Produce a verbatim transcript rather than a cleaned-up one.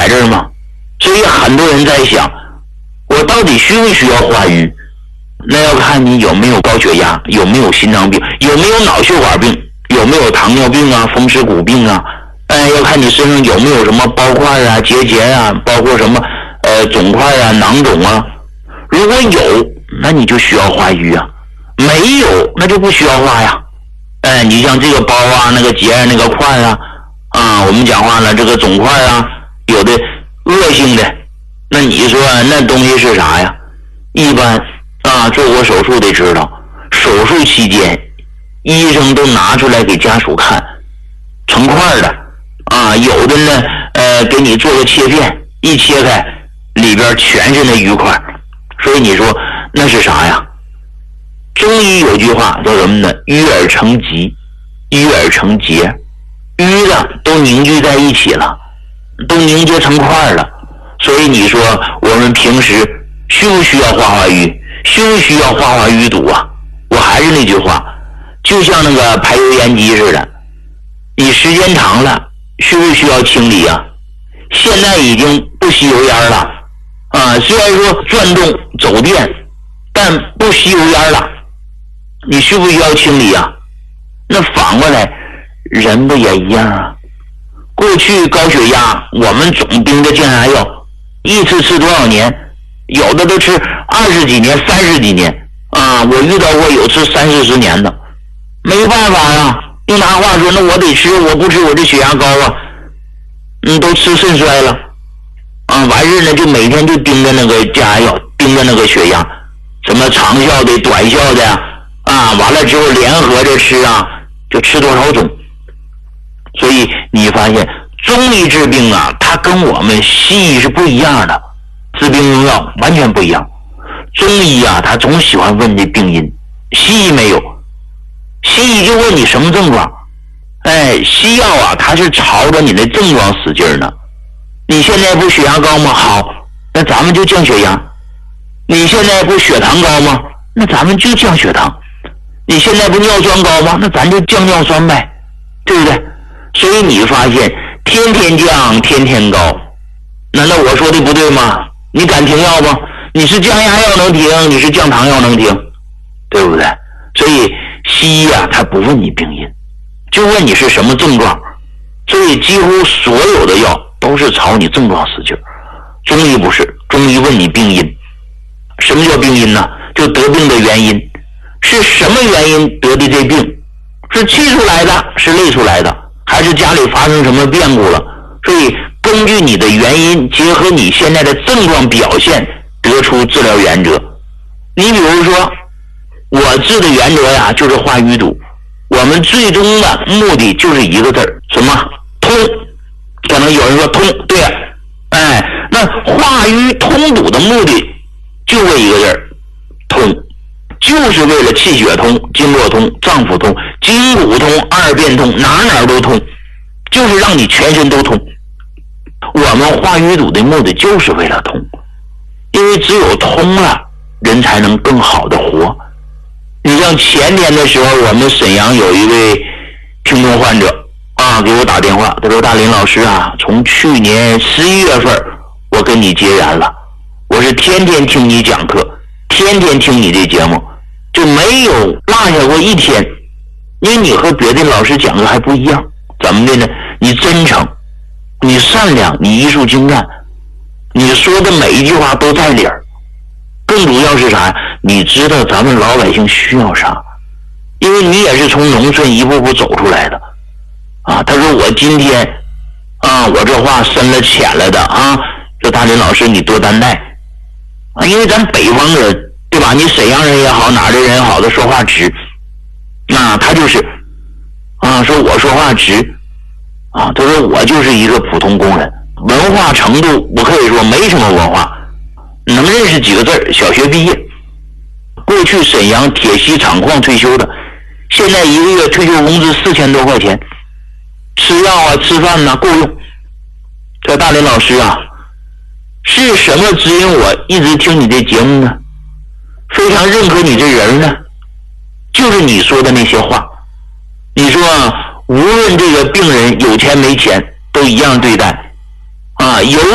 在这儿吗？所以很多人在想，我到底需不需要化瘀？那要看你有没有高血压，有没有心脏病，有没有脑血管病，有没有糖尿病啊、风湿骨病啊。哎，要看你身上有没有什么包块啊、结节啊，包括什么呃肿块啊、囊肿啊。如果有，那你就需要化瘀啊；没有，那就不需要化呀。哎，你像这个包啊、那个结啊、那个块啊，啊，我们讲话了，这个肿块啊，有的恶性的，那你说那东西是啥呀？一般啊，做过手术的知道，手术期间，医生都拿出来给家属看，成块的啊，有的呢，呃，给你做个切片，一切开，里边全是那瘀块，所以你说那是啥呀？中医有句话叫什么呢？瘀而成疾，瘀而成结，瘀的都凝聚在一起了，都凝结成块了。所以你说我们平时需不需要化化瘀？需不需要化化瘀堵啊？我还是那句话，就像那个排油烟机似的，你时间长了需不需要清理啊？现在已经不吸油烟了啊，虽然说转动走电，但不吸油烟了，你需不需要清理啊？那反过来人不也一样啊？过去高血压我们总盯着降压药，一次吃多少年，有的都吃二十几年、三十几年啊！我遇到过有吃三四十年的，没办法呀。用他话说，那我得吃，我不吃我这血压高啊，嗯，都吃肾衰了啊！完事呢，就每天就盯着那个降压药，盯着那个血压，什么长效的、短效的啊，完了之后联合着吃啊，就吃多少种。所以你发现中医治病啊，它跟我们西医是不一样的，治病用药完全不一样。中医啊，他总喜欢问这病因，西医没有，西医就问你什么症状。哎，西药啊，它是朝着你的症状使劲呢。你现在不血压高吗？好，那咱们就降血压。你现在不血糖高吗？那咱们就降血糖。你现在不尿酸高吗？那咱就降尿酸呗，对不对？所以你发现天天降天天高，难道我说的不对吗？你敢停药吗？你是降压药能停，你是降糖药能停，对不对？所以西医啊，他不问你病因，就问你是什么症状。所以几乎所有的药都是朝你症状使劲。中医不是，中医问你病因。什么叫病因呢？就得病的原因，是什么原因得的这病？是气出来的，是累出来的，还是家里发生什么变故了？所以根据你的原因，结合你现在的症状表现，得出治疗原则。你比如说，我治的原则呀，就是化瘀堵。我们最终的目的就是一个字儿，什么？通。可能有人说通，对啊，哎，那化瘀通堵的目的就为一个字儿，通，就是为了气血通、经络通、脏腑通、筋骨通、二便通，哪哪都通，就是让你全身都通。我们化瘀堵的目的就是为了通，因为只有通了，人才能更好的活。你像前天的时候，我们沈阳有一位听众患者啊，给我打电话，他说：“大林老师啊，从去年十一月份我跟你结缘了，我是天天听你讲课，天天听你这节目，就没有落下过一天。因为你和别的老师讲课还不一样，怎么的呢？你真诚，你善良，你艺术精干，你说的每一句话都在理儿。更主要是啥？你知道咱们老百姓需要啥，因为你也是从农村一步步走出来的啊。他说我今天啊，我这话深了浅了的啊，说大林老师你多担待啊，因为咱北方人对吧？你沈阳人也好，哪儿的人也好，他说话直，那他就是啊，说我说话直啊，他说我就是一个普通工人，文化程度我可以说没什么文化。能认识几个字，小学毕业，过去沈阳铁西厂矿退休的，现在一个月退休工资四千多块钱，吃药啊吃饭呐、啊、够用。这大林老师啊，是什么指引我一直听你这节目呢？非常认可你这人呢，就是你说的那些话。你说无论这个病人有钱没钱，都一样对待啊，有